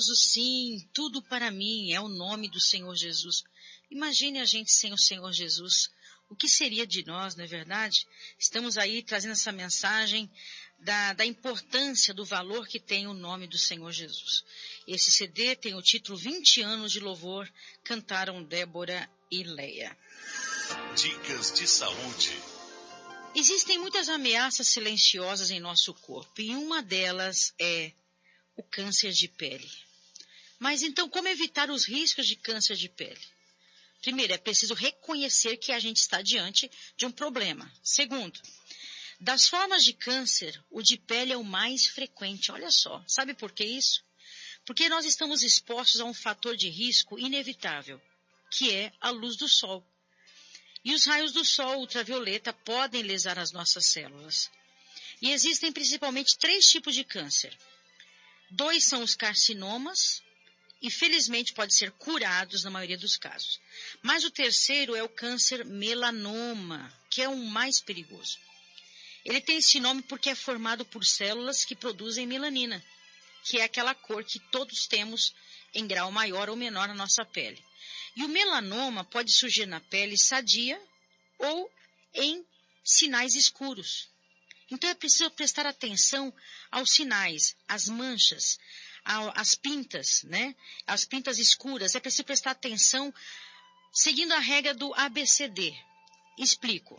Sim, tudo para mim é o nome do Senhor Jesus. Imagine a gente sem o Senhor Jesus. O que seria de nós, não é verdade? Estamos aí trazendo essa mensagem da importância, do valor que tem o nome do Senhor Jesus. Esse CD tem o título 20 anos de louvor, cantaram Débora e Leia. Dicas de saúde. Existem muitas ameaças silenciosas em nosso corpo e uma delas é o câncer de pele. Mas então, como evitar os riscos de câncer de pele? Primeiro, é preciso reconhecer que a gente está diante de um problema. Segundo, das formas de câncer, o de pele é o mais frequente. Olha só, sabe por que isso? Porque nós estamos expostos a um fator de risco inevitável, que é a luz do sol. E os raios do sol ultravioleta podem lesar as nossas células. E existem principalmente 3 tipos de câncer. 2 são os carcinomas, e felizmente pode ser curados na maioria dos casos. Mas o terceiro é o câncer melanoma, que é o mais perigoso. Ele tem esse nome porque é formado por células que produzem melanina, que é aquela cor que todos temos em grau maior ou menor na nossa pele. E o melanoma pode surgir na pele sadia ou em sinais escuros. Então é preciso prestar atenção aos sinais, às manchas, às pintas, né? As pintas escuras. É preciso prestar atenção seguindo a regra do ABCD. Explico.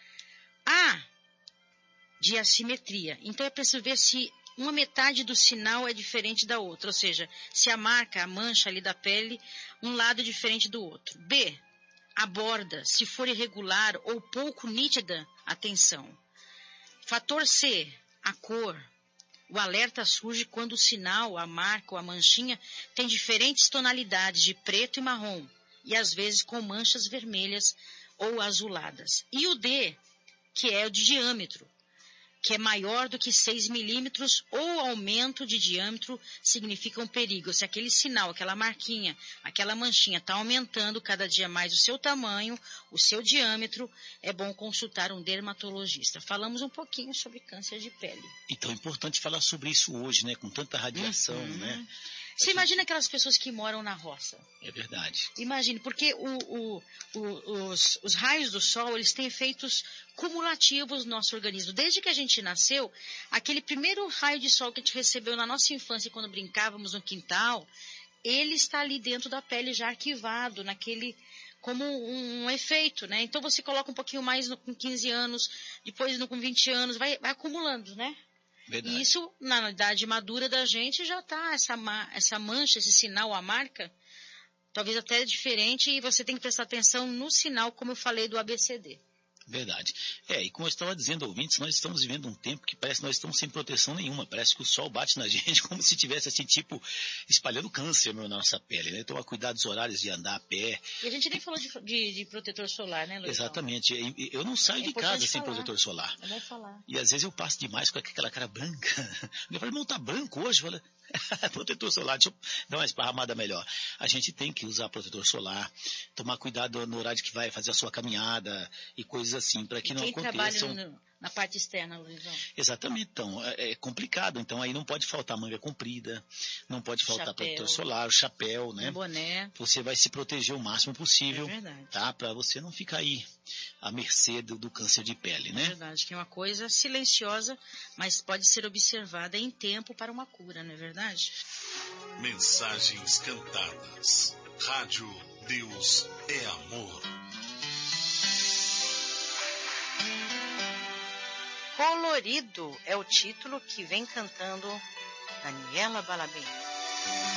A de assimetria. Então é preciso ver se uma metade do sinal é diferente da outra, ou seja, se a marca, a mancha ali da pele, um lado é diferente do outro. B, a borda, se for irregular ou pouco nítida, atenção. Fator C, a cor. O alerta surge quando o sinal, a marca ou a manchinha tem diferentes tonalidades de preto e marrom, e às vezes com manchas vermelhas ou azuladas. E o D, que é o de diâmetro, que é maior do que 6 milímetros ou aumento de diâmetro significa um perigo. Se aquele sinal, aquela marquinha, aquela manchinha está aumentando cada dia mais o seu tamanho, o seu diâmetro, é bom consultar um dermatologista. Falamos um pouquinho sobre câncer de pele. Então é importante falar sobre isso hoje, né? Com tanta radiação, né? Você imagina aquelas pessoas que moram na roça. É verdade. Imagine, porque os raios do sol, eles têm efeitos cumulativos no nosso organismo. Desde que a gente nasceu, aquele primeiro raio de sol que a gente recebeu na nossa infância, quando brincávamos no quintal, ele está ali dentro da pele já arquivado, como um efeito, né? Então você coloca um pouquinho mais com 15 anos, depois com 20 anos, vai acumulando, né? Verdade. E isso, na idade madura da gente, já está essa mancha, esse sinal, a marca, talvez até diferente, e você tem que prestar atenção no sinal, como eu falei, do ABCD. Verdade. E como eu estava dizendo, ouvintes, nós estamos vivendo um tempo que parece que nós estamos sem proteção nenhuma. Parece que o sol bate na gente como se tivesse, assim, espalhando câncer na nossa pele, né? Tomar cuidado dos horários de andar a pé. E a gente nem falou de protetor solar, né, Luizão? Exatamente. Eu não saio de casa sem protetor solar. Eu vou falar. E às vezes eu passo demais com aquela cara branca. Eu falo, irmão, tá branco hoje? Eu falo, protetor solar, deixa eu dar uma esparramada melhor. A gente tem que usar protetor solar, tomar cuidado no horário que vai fazer a sua caminhada e coisas assim, para que não aconteçam. Quem trabalha na parte externa, Luizão? Exatamente, então, é complicado. Então aí não pode faltar manga comprida, não pode faltar protetor solar, o chapéu, né? Boné. Você vai se proteger o máximo possível, tá? Para você não ficar aí à mercê do câncer de pele, né? É verdade, que é uma coisa silenciosa, mas pode ser observada em tempo para uma cura, não é verdade? Mensagens cantadas. Rádio Deus é Amor. Colorido é o título que vem cantando Daniela Balabim.